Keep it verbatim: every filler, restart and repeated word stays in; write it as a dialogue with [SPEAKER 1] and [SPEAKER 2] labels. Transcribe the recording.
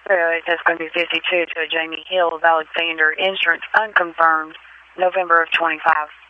[SPEAKER 1] Uh, That's going to be fifty-two to a Jamie Hill of Alexander. Insurance unconfirmed, November of twenty-five.